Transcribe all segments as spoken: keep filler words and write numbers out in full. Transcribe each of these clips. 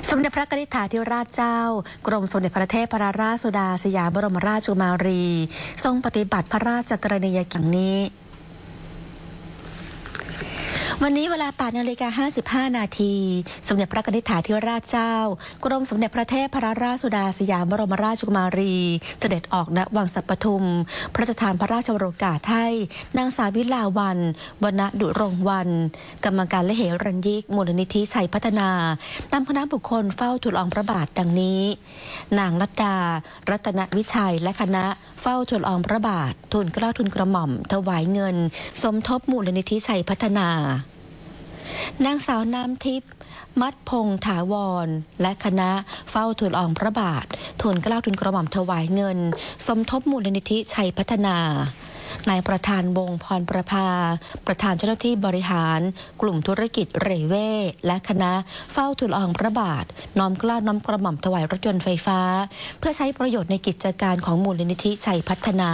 สมเด็จพระกนิษฐาธิราชเจ้ากรมสมเด็จพระเทพรัตนราชสุดาสยามบรมราชกุมารีทรงปฏิบัติพระราชกรณียกิจนี้วันนี้เวลา แปดนาฬิกาห้าสิบห้า นาทีสมเด็จพระกนิษฐาธิราชเจ้ากรมสมเด็จพระเทพรัตนราชสุดาสยามบรมราชกุมารีเสด็จออกณวังสัปปทุมพระราชทานพระราชโองการให้นางสาววิลาวันวรรณดุรงค์วรรณกรรมการและเหรัญยิกมูลนิธิชัยพัฒนานำคณะบุคคลเฝ้าทูลละอองพระบาทดังนี้นางลัดดารัตนวิชัยและคณะเฝ้าทูลละอองพระบาททูลเกล้าทูลกระหม่อมถวายเงินสมทบมูลนิธิชัยพัฒนานางสาวน้ำทิพย์มัดพงษ์ถาวรและคณะเฝ้าทูลละอองพระบาททูลเกล้าทูลกระหม่อมถวายเงินสมทบมูลนิธิชัยพัฒนานายประธานวงพรประภาประธานเจ้าหน้าที่บริหารกลุ่มธุรกิจเรเว่และคณะเฝ้าทูลละอองพระบาทน้อมเกล้าน้อมกระหม่อมถวายรถยนต์ไฟฟ้าเพื่อใช้ประโยชน์ในกิจการของมูลนิธิชัยพัฒนา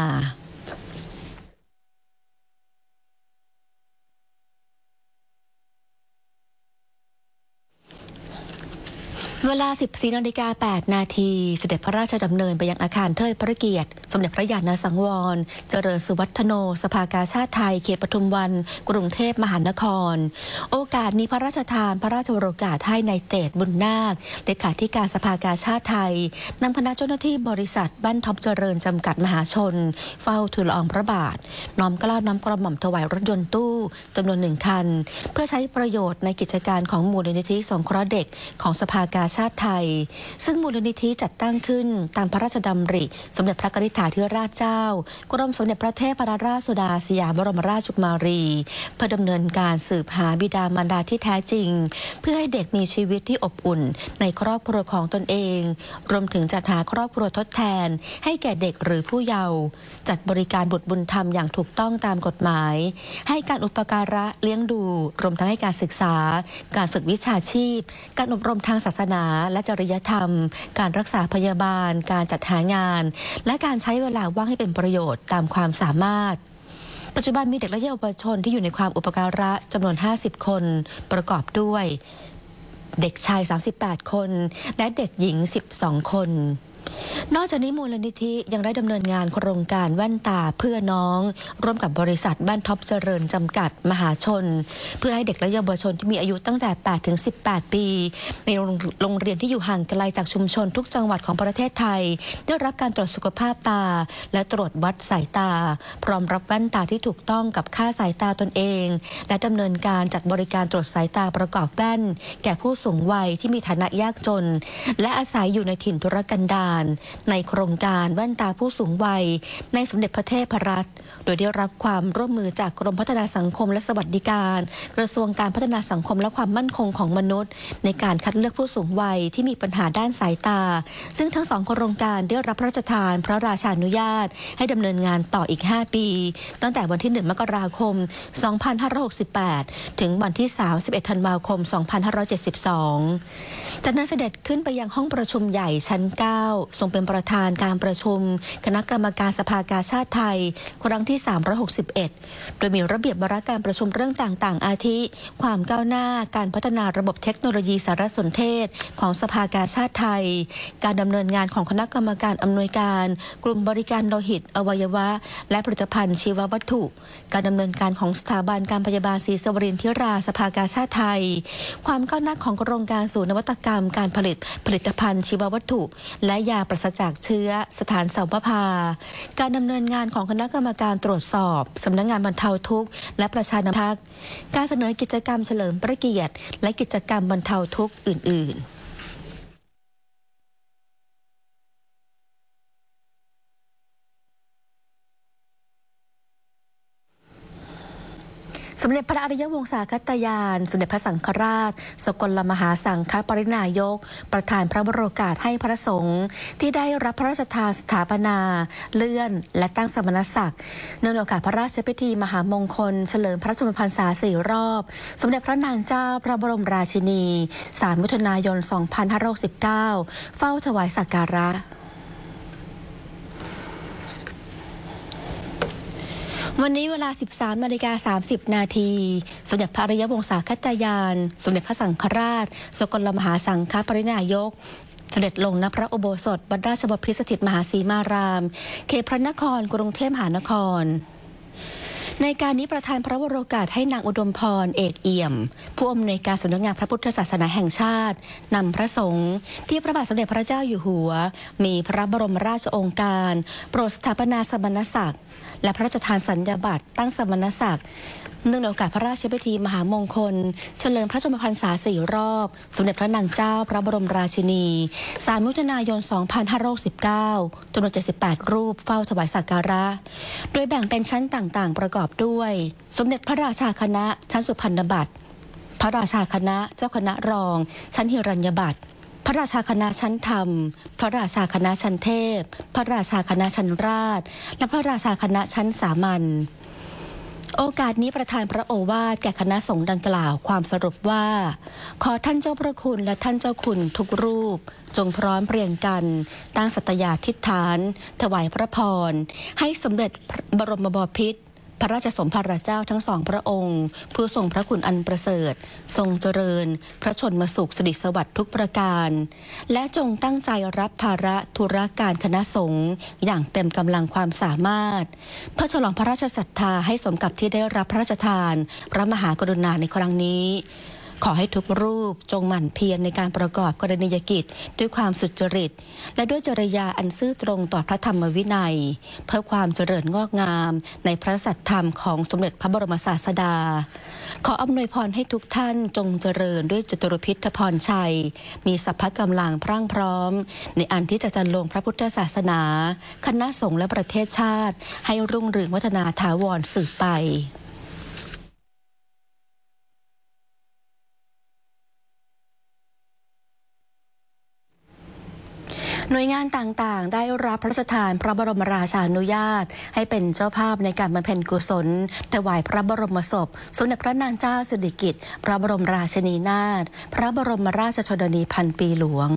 เวลา สิบสี่นาฬิกาแปด นาทีเสด็จพระราชดำเนินไปยังอาคารเทิดพระเกียรติสมเด็จพระญาณสังวรเจริญสุวัฒโนสภากาชาติไทยเขตปทุมวันกรุงเทพมหานครโอกาสนี้พระราชทานพระราชโองการให้ในายเตศบุญนาคเลขาธิการสภากาชาติไทยนำคณะเจ้าหน้าที่บริษัทบ้านท็อปเจริญจำกัดมหาชนเฝ้าทูลละอองพระบาทน้อมเกล้าน้อมกระหม่อมถวายรถยนต์ตู้จำนวนหนึ่งคันเพื่อใช้ประโยชน์ในกิจการของมูลนิธิสงเคราะห์เด็กของสภากาชาติไทยซึ่งมูลนิธิจัดตั้งขึ้นตามพระราชดำริสมเด็จพระกนิษฐาธิราชเจ้ากรมสมเด็จพระเทพรัตนราชสุดาสยามบรมราชกุมารีเพื่อดำเนินการสืบหาบิดามารดาที่แท้จริงเพื่อให้เด็กมีชีวิตที่อบอุ่นในครอบครัวของตนเองรวมถึงจัดหาครอบครัวทดแทนให้แก่เด็กหรือผู้เยาว์จัดบริการบุตรบุญธรรมอย่างถูกต้องตามกฎหมายให้การอุปการะเลี้ยงดูรวมทั้งให้การศึกษาการฝึกวิชาชีพการอบรมทางศาสนาและจริยธรรมการรักษาพยาบาลการจัดหางานและการใช้เวลาว่างให้เป็นประโยชน์ตามความสามารถปัจจุบันมีเด็กและเยาวชนที่อยู่ในความอุปการะจำนวนห้าสิบคนประกอบด้วยเด็กชายสามสิบแปดคนและเด็กหญิงสิบสองคนนอกจากนี้มูลนิธิยังได้ดำเนินงานโครงการแว่นตาเพื่อน้องร่วมกับบริษัทบ้านท็อปเจริญจำกัดมหาชนเพื่อให้เด็กและเยาวชนที่มีอายุตั้งแต่ แปดถึงสิบแปด ปีในโรงเรียนที่อยู่ห่างไกลจากชุมชนทุกจังหวัดของประเทศไทยได้รับการตรวจสุขภาพตาและตรวจวัดสายตาพร้อมรับแว่นตาที่ถูกต้องกับค่าสายตาตนเองและดำเนินการจัดบริการตรวจสายตาประกอบแว่นแก่ผู้สูงวัยที่มีฐานะยากจนและอาศัยอยู่ในถิ่นทุรกันดารในโครงการแว่นตาผู้สูงวัยในสมเด็จพระเทพรัตน์โดยได้รับความร่วมมือจากกรมพัฒนาสังคมและสวัสดิการกระทรวงการพัฒนาสังคมและความมั่นคงของมนุษย์ในการคัดเลือกผู้สูงวัยที่มีปัญหาด้านสายตาซึ่งทั้งสองโครงการได้รับพระราชทานพระราชานุญาตให้ดำเนินงานต่ออีกห้าปีตั้งแต่วันที่หนึ่งมกราคมสองพันห้าร้อยหกสิบแปดถึงวันที่สามสิบเอ็ดธันวาคมสองพันห้าร้อยเจ็ดสิบสองจากนั้นเสด็จขึ้นไปยังห้องประชุมใหญ่ชั้นเก้าทรงเป็นประธานการประชุมคณะกรรมการสภากาชาติไทยครั้งที่สามร้อยหกสิบเอ็ดโดยมีระเบียบวาระการประชุมเรื่องต่างๆอาทิความก้าวหน้าการพัฒนาระบบเทคโนโลยีสารสนเทศของสภากาชาติไทยการดำเนินงานของคณะกรรมการอำนวยการกลุ่มบริการโลหิตอวัยวะและผลิตภัณฑ์ชีววัตถุการดำเนินการของสถาบันการพยาบาลศรีสวรินทร์ธิราสภากาชาติไทยความก้าวหน้าของโครงการศูนย์นวัตกรรมการผลิตผลิตภัณฑ์ชีววัตถุและยาปราศจากเชื้อสถานเสาวภาการดำเนินงานของคณะกรรมการตรวจสอบสำนักงานบรรเทาทุกข์และประชานาภักดิ์การเสนอกิจกรรมเฉลิมพระเกียรติและกิจกรรมบรรเทาทุกข์อื่นๆสมเด็จพระอริยวงศาคตยานสมเด็จพระสังฆราชสกลมหาสังฆปรินายกประธานพระบรมโอกาสให้พระสงฆ์ที่ได้รับพระราชทานสถาปนาเลื่อนและตั้งสมณศักดิ์เนื่องในโอกาสพระราชพิธีมหามงคลเฉลิมพระชนมพรรษาสี่รอบสมเด็จพระนางเจ้าพระบรมราชินีสามมิถุนายนสองพันห้าร้อยหกสิบเก้าเฝ้าถวายสักการะวันนี้เวลา สิบสามนาฬิกาสามสิบนาทีสมเด็จพระอริยวงศาคตยาน สมเด็จพระสังฆราช สกลมหาสังฆปรินายก เสด็จลงณพระอุโบสถวัดราชบพิตรสถิตมหาสีมาราม เขตพระนครกรุงเทพมหานคร ในการนี้ประธานพระวโรกาสให้นางอุดมพรเอกเอี่ยมผู้อำนวยการสำนักงานพระพุทธศาสนาแห่งชาตินำพระสงฆ์ที่พระบาทสมเด็จพระเจ้าอยู่หัวมีพระบรมราชโองการโปรดสถาปนาสมณศักดิ์และพระราชทานสัญญาบัตรตั้งสมณศักดิ์เนื่องในโอกาสพระราชพิธีมหามงคลเฉลิมพระชนมพรรษาสี่รอบสมเด็จพระนางเจ้าพระบรมราชินีสามมิถุนายนสองพันห้าร้อยสิบเก้าจำนวนเจ็ดสิบแปดรูปเฝ้าถวายสักการะโดยแบ่งเป็นชั้นต่างๆประกอบด้วยสมเด็จพระราชาคณะชั้นสุพรรณบัตรพระราชาคณะเจ้าคณะรองชั้นหิรัญญบัตรพระราชาคณะชั้นธรรมพระราชาคณะชั้นเทพพระราชาคณะชั้นราชและพระราชาคณะชั้นสามัญโอกาสนี้ประธานพระโอวาทแก่คณะสงฆ์ดังกล่าวความสรุปว่าขอท่านเจ้าพระคุณและท่านเจ้าคุณทุกรูปจงพร้อมเพรียงกันตั้งสัตยาธิษฐานถวายพระพรให้สมเด็จบรมบพิตรพระราชสมภารเจ้าทั้งสองพระองค์ผู้ทรงพระคุณอันประเสริฐทรงเจริญพระชนมสุขสิริสวัสดิ์ทุกประการและจงตั้งใจรับภาระธุรการคณะสงฆ์อย่างเต็มกำลังความสามารถเพื่อฉลองพระราชศรัทธาให้สมกับที่ได้รับพระราชทานพระมหากรุณาในครั้งนี้ขอให้ทุกรูปจงหมั่นเพียรในการประกอบกรณียกิจด้วยความสุจริตและด้วยจริยาอันซื่อตรงต่อพระธรรมวินัยเพื่อความเจริญงอกงามในพระสัตธรรมของสมเด็จพระบรมศาสดาขออำนวยพรให้ทุกท่านจงเจริญด้วยจตุรพิธพรชัยมีสัพพะกำลังพรั่งพร้อมในอันที่จะจันลงพระพุทธศาสนาคณะสงฆ์และประเทศชาติให้รุ่งเรืองวัฒนาถาวรสืบไปหน่วยงานต่างๆได้รับพระราชทานพระบรมราชานุญาตให้เป็นเจ้าภาพในการบำเพ็ญกุศลถวายพระบรมศพสมเด็จพระนางเจ้าสิริกิติ์พระบรมราชินีนาถพระบรมราชชนนีพันปีหลวง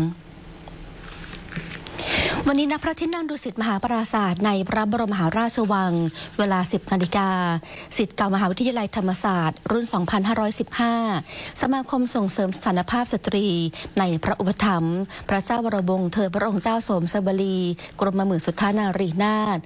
วันนี้ณพระที่นั่งดุสิตมหาปราสาทในพระบรมมหาราชวังเวลา สิบนาฬิกาศิษย์เก่ามหาวิทยาลัยธรรมศาสตร์รุ่น สองพันห้าร้อยสิบห้า สมาคมส่งเสริมสถานภาพสตรีในพระอุปถัมภ์พระเจ้าวรวงศ์เธอพระองค์เจ้าสมสวลีกรมหมื่นสุทธานารีนาถ